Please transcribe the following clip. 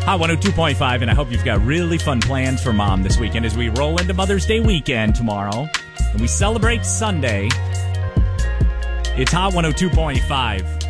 Hot 102.5, and I hope you've got really fun plans for Mom this weekend as we roll into Mother's Day weekend tomorrow. And we celebrate Sunday. It's Hot 102.5.